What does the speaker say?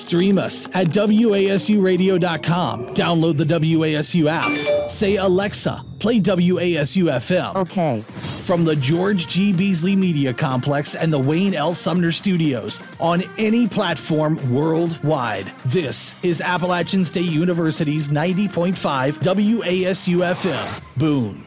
Stream us at WASUradio.com. Download the WASU app. Say, Alexa, play WASU FM. Okay. From the George G. Beasley Media Complex and the Wayne L. Sumner Studios on any platform worldwide. This is Appalachian State University's 90.5 WASU FM. Boone.